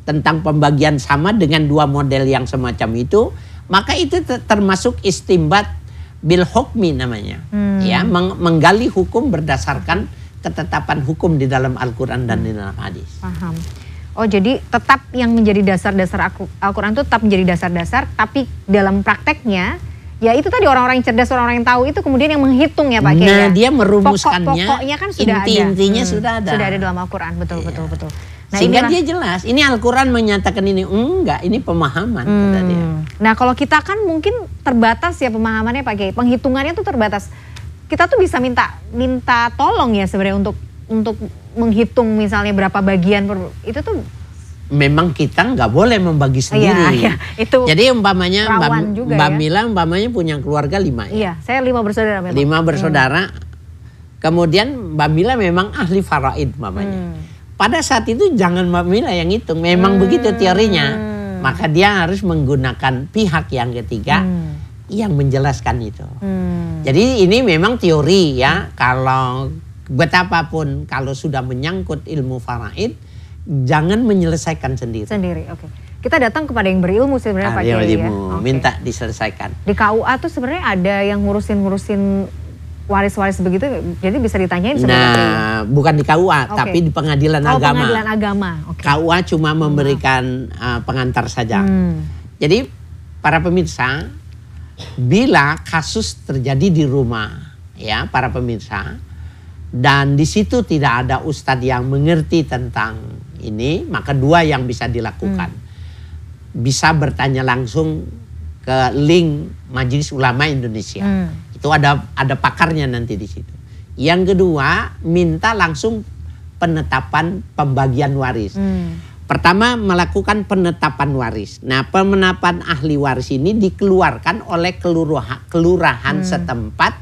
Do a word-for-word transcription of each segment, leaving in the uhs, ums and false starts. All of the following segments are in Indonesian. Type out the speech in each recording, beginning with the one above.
tentang pembagian sama dengan dua model yang semacam itu, maka itu termasuk istimbat bil hukmi namanya. Hmm. Ya, meng menggali hukum berdasarkan ketetapan hukum di dalam Al-Quran dan di dalam hadis. Paham. Oh, jadi tetap yang menjadi dasar-dasar Al-Quran itu tetap menjadi dasar-dasar, tapi dalam prakteknya ya itu tadi orang-orang yang cerdas, orang-orang yang tahu itu kemudian yang menghitung ya Pak Kiai. Nah, dia merumuskannya. Pokok-pokoknya kan sudah inti ada. Intinya hmm, sudah ada. Sudah ada dalam Al-Quran, betul, iya. betul, betul. Nah, sehingga inilah, dia jelas, ini Al-Quran menyatakan ini, enggak, ini pemahaman. Hmm. Kata dia. Nah, kalau kita kan mungkin terbatas ya pemahamannya Pak Kiai, penghitungannya tuh terbatas. Kita tuh bisa minta minta tolong ya sebenarnya untuk untuk menghitung misalnya berapa bagian per, itu tuh. Memang kita nggak boleh membagi sendiri. Iya, iya. Itu jadi umpamanya Mbak, juga, Mbak ya? Mila umpamanya punya keluarga lima. Iya, saya lima bersaudara memang. Lima bersaudara. Hmm. Kemudian Mbak Mila memang ahli faraid umpamanya. Hmm. Pada saat itu jangan Mbak Mila yang hitung. Memang hmm. begitu teorinya. Maka dia harus menggunakan pihak yang ketiga hmm. yang menjelaskan itu. Hmm. Jadi ini memang teori ya. Hmm. Kalau betapapun kalau sudah menyangkut ilmu faraid, jangan menyelesaikan sendiri. Sendiri, oke. Okay. Kita datang kepada yang berilmu sebenarnya Pak Kiai ya. Okay. Minta diselesaikan. Di K U A tuh sebenarnya ada yang ngurusin-ngurusin waris-waris begitu, jadi bisa ditanyain sebenarnya. Nah, bukan di K U A, okay. tapi di pengadilan oh, agama. Pengadilan agama. Okay. K U A cuma memberikan uh, pengantar saja. Hmm. Jadi para pemirsa, bila kasus terjadi di rumah, ya para pemirsa, dan di situ tidak ada ustadz yang mengerti tentang ini, maka dua yang bisa dilakukan. Hmm. Bisa bertanya langsung ke link Majelis Ulama Indonesia. Hmm. Itu ada ada pakarnya nanti di situ. Yang kedua, minta langsung penetapan pembagian waris. Hmm. Pertama, melakukan penetapan waris. Nah, penetapan ahli waris ini dikeluarkan oleh kelurahan, kelurahan hmm. setempat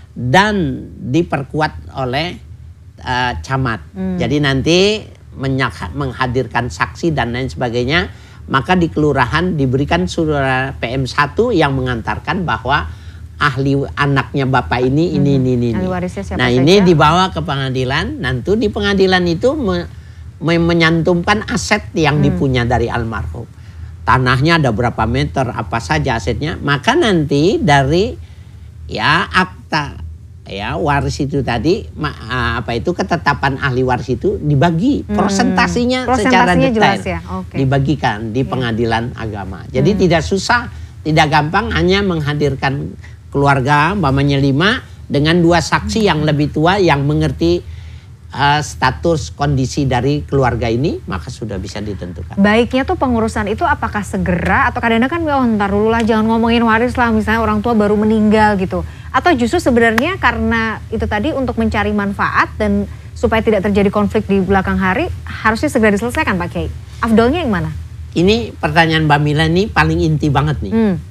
dan diperkuat oleh uh, camat. Hmm. Jadi nanti menghadirkan saksi dan lain sebagainya, maka di kelurahan diberikan surat P M satu yang mengantarkan bahwa ahli anaknya bapak ini hmm. ini ini ini. Ahli warisnya siapa nah saja? Ini dibawa ke pengadilan, nanti di pengadilan itu me, me, menyantumkan aset yang hmm. dipunya dari almarhum. Tanahnya ada berapa meter, apa saja asetnya, maka nanti dari ya akta ya waris itu tadi ma, apa itu ketetapan ahli waris itu dibagi hmm. prosentasinya, secara detail jelas ya? Okay. dibagikan di pengadilan yeah. agama. Jadi hmm. tidak susah, tidak gampang, hanya menghadirkan keluarga umpamanya lima dengan dua saksi hmm. yang lebih tua yang mengerti uh, status kondisi dari keluarga ini, maka sudah bisa ditentukan. Baiknya tuh pengurusan itu apakah segera atau kadang-kadang kan oh, ntar dulu lah jangan ngomongin waris lah, misalnya orang tua baru meninggal gitu. Atau justru sebenarnya karena itu tadi untuk mencari manfaat dan supaya tidak terjadi konflik di belakang hari, harusnya segera diselesaikan Pak Kiai. Afdolnya yang mana? Ini pertanyaan Mbak Mila ini paling inti banget nih. Hmm.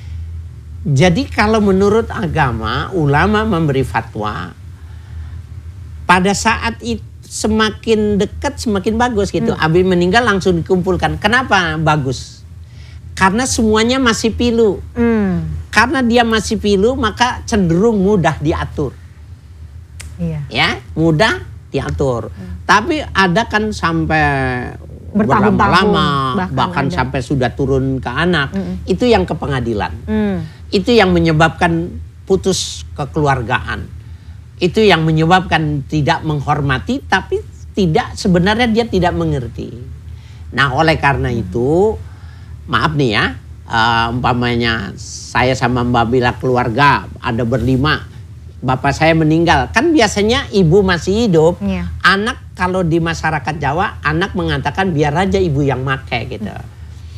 Jadi kalau menurut agama, ulama memberi fatwa, pada saat itu semakin dekat semakin bagus gitu. Hmm. Abi meninggal langsung dikumpulkan. Kenapa bagus? Karena semuanya masih pilu. Hmm. Karena dia masih pilu, maka cenderung mudah diatur. Iya. Ya, mudah diatur. Hmm. Tapi ada kan sampai berlama-lama, bahkan, bahkan sampai sudah turun ke anak. Hmm. Itu yang ke pengadilan. Hmm. Itu yang menyebabkan putus kekeluargaan. Itu yang menyebabkan tidak menghormati, tapi tidak sebenarnya dia tidak mengerti. Nah, oleh karena hmm. itu, maaf nih ya, uh, umpamanya saya sama Mbak Mila keluarga ada berlima, bapak saya meninggal, kan biasanya ibu masih hidup, yeah. anak kalau di masyarakat Jawa, anak mengatakan biar aja ibu yang make gitu. Hmm.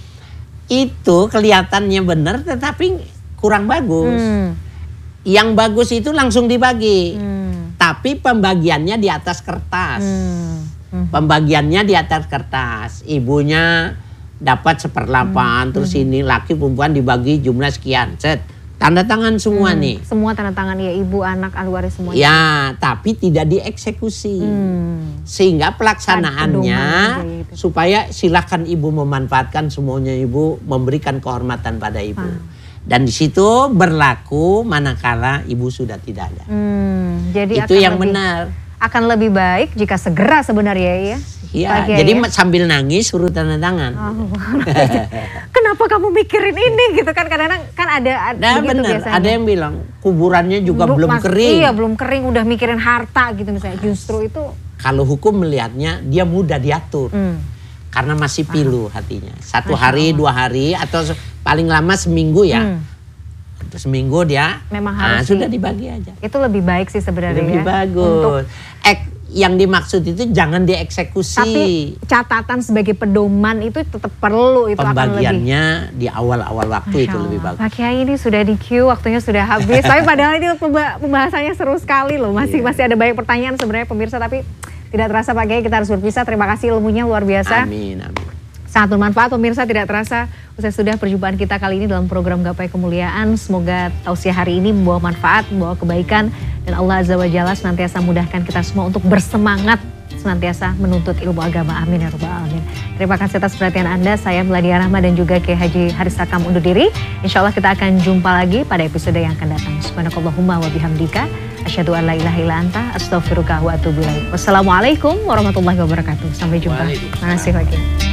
Itu kelihatannya benar, tetapi kurang bagus. Hmm. Yang bagus itu langsung dibagi, hmm. tapi pembagiannya di atas kertas. Hmm. Hmm. Pembagiannya di atas kertas, ibunya dapat seperlapan, hmm. terus hmm. ini laki perempuan dibagi jumlah sekian, set, tanda tangan semua hmm. nih. Semua tanda tangan ya, ibu, anak, ahli waris semuanya. Ya, tapi tidak dieksekusi, hmm. sehingga pelaksanaannya gitu. Supaya silakan ibu memanfaatkan semuanya, ibu memberikan kehormatan pada ibu. Ah. Dan di situ berlaku manakala ibu sudah tidak ada. Hmm, jadi itu yang lebih, benar. akan lebih baik jika segera sebenarnya ya. Iya, Pagi jadi ya. sambil nangis suruh tanda tangan. Oh, kenapa kamu mikirin ini gitu kan kadang-kadang kan ada Nah, begitu benar, biasanya. ada yang bilang kuburannya juga Belum- belum mas- kering. Iya belum kering udah mikirin harta gitu misalnya. Justru itu. Kalau hukum melihatnya dia mudah diatur. Hmm. Karena masih pilu hatinya. Satu Masya hari, Allah. dua hari atau se- paling lama seminggu ya. Hmm. Seminggu dia Memang ah, harus sudah di- dibagi aja. Itu lebih baik sih sebenarnya Lebih ya. bagus. Untuk, Ek, yang dimaksud itu jangan dieksekusi. tapi catatan sebagai pedoman itu tetap perlu itu akan lebih. Pembagiannya di awal-awal waktu Masya itu lebih Allah. bagus. Pak Kiai ini sudah di queue, waktunya sudah habis. Tapi padahal ini pemba- pembahasannya seru sekali loh. Masih Iya. masih ada banyak pertanyaan sebenarnya pemirsa, tapi tidak terasa Pak Kiai kita harus berpisah. Terima kasih ilmunya luar biasa. Amin, amin. Sangat bermanfaat pemirsa, tidak terasa usai sudah perjumpaan kita kali ini dalam program Gapai Kemuliaan. Semoga tausiah hari ini membawa manfaat, membawa kebaikan, dan Allah Azza wa Jalla senantiasa mudahkan kita semua untuk bersemangat senantiasa menuntut ilmu agama. Amin ya rabbal alamin. Terima kasih atas perhatian Anda. Saya Meladia Rahma dan juga Kiai Haji Haris Sakam undur diri. Insya Allah kita akan jumpa lagi pada episode yang akan datang. Subhanakallahumma wa bihamdika asyhadu an la ilaha illa anta astaghfiruka wa atubu ilaik. Wassalamualaikum warahmatullahi wabarakatuh. Sampai jumpa. Waalaikumsalam. Terima kasih Pak Kiai.